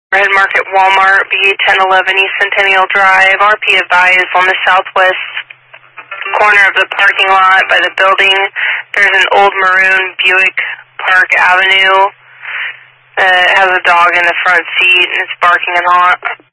Red Market Walmart, B1011 East Centennial Drive. RP advised on the southwest corner of the parking lot by the building. There's an old maroon Buick Park Avenue. It has a dog in the front seat and it's barking and